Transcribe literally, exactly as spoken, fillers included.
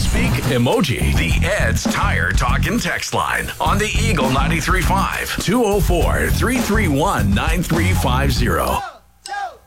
speak, emoji. The Ed's Tire Talk and Text line on the Eagle ninety-three point five, two oh four, three three one, nine three five zero.